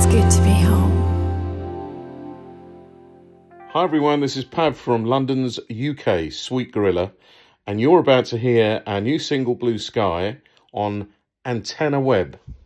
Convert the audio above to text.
good to be home. Hi everyone, this is Pav from London's UK Sweet Gorilla, and you're about to hear our new single Blue Sky on Antenna Web.